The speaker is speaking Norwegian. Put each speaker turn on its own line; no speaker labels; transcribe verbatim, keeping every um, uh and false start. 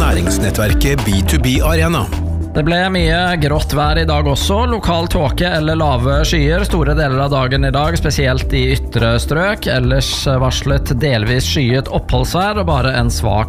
næringsnettverket B to B Arena.
Det ble mye grått vær i dag også, lokal tåke eller lave skyer store deler av dagen i dag, spesielt i ytre strøk, ellers varslet delvis skyet oppholdsvær og bare en svak